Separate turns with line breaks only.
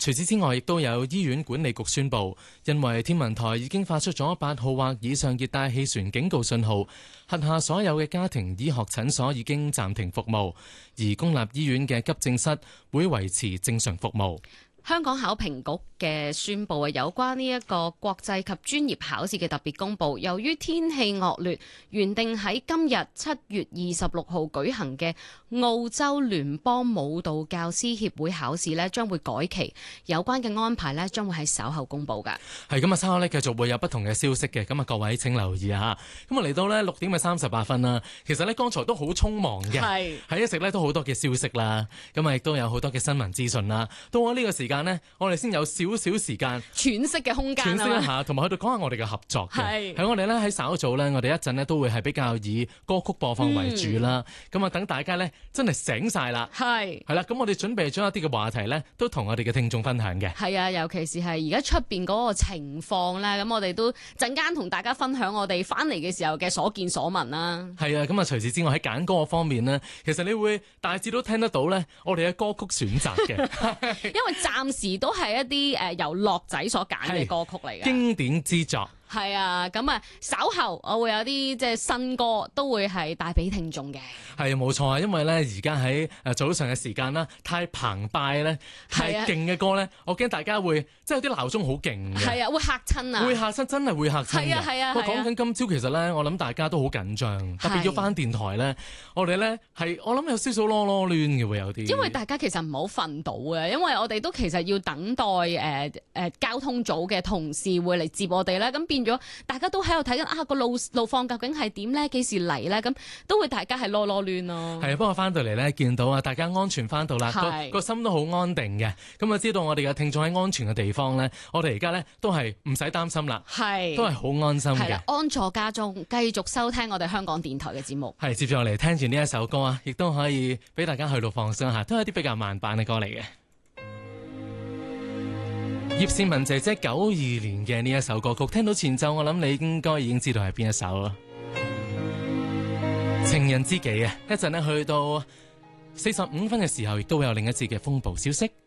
除此之外，亦都有醫院管理局宣布，因為天文台已經發出咗8號或以上熱帶氣旋警告信號，轄下所有嘅家庭醫學診所已經暫停服務，而公立醫院嘅急症室會維持正常服務。
香港考評局嘅宣布啊，有關呢一個國際及專業考試嘅特別公佈，由於天氣惡劣，原定喺今日7月26號舉行嘅澳洲聯邦舞蹈教師協會考試呢，將會改期。有關嘅安排呢，將會喺稍後公佈㗎。
係咁啊，稍後呢繼續會有不同嘅消息嘅，咁啊各位請留意啊。咁啊嚟到呢6點嘅38分啦，其實呢剛才都好匆忙嘅，係一直呢都好多嘅消息啦，咁啊亦都有好多嘅新聞資訊啦。到我呢個時間呢，我哋先有少少時間
喘息嘅空間，
喘息一下，同埋去到講下我哋嘅合作嘅。喺我哋咧喺稍早咧，我哋一陣咧都會係比較以歌曲播放為主啦。咁啊，等大家咧真係醒晒啦。係啦，咁我哋準備咗一啲嘅話題咧，都同我哋嘅聽眾分享嘅。係
啊，尤其是係而家出邊嗰個情況咧，咁我哋都陣間同大家分享我哋翻嚟嘅時候嘅所見所聞啦。係啊，
咁啊，除此之外喺揀歌方面呢，其實你會大致都聽得到咧，我哋嘅歌曲選擇嘅。
因為暫時都係一啲由樂仔所揀嘅歌曲嚟嘅
經典之作。
係啊，咁啊稍後我會有啲即係新歌都會係帶俾聽眾嘅。
係冇錯啊，因為咧而家喺早上嘅時間啦，太澎湃咧，太勁嘅歌咧，我驚大家會即係有啲鬧鐘好勁嘅。
係啊，會嚇親啊！
會嚇親，真係會嚇親嘅。
係啊。
我講緊今朝其實咧，我諗大家都好緊張，特別要翻電台咧，我哋咧係我諗有少少囉囉攣嘅會有啲。
因為大家其實唔好瞓到嘅，因為我哋都其實要等待交通組嘅同事會嚟接我哋啦，咁變咗大家都喺度睇緊個路況究竟係點咧？幾時嚟咧？咁都會大家係囉囉攣咯。係啊，不過翻到嚟咧，見到啊大家安全翻到啦，個心都好安定嘅。咁啊，知道我哋嘅聽眾喺安全嘅地方咧，我哋而家咧都係唔使擔心啦，都係好安心嘅。安坐家中，繼續收聽我哋香港電台嘅節目。係接住落嚟聽住呢一首歌啊，亦都可以俾大家去到放鬆下，都係一啲比較慢版嘅歌嚟嘅。葉倩文姐姐92年嘅呢一首歌曲，聽到前奏，我諗你應該已經知道係邊一首啦。情人知己啊，一陣呢去到45分嘅時候，亦都會有另一節嘅風暴消息。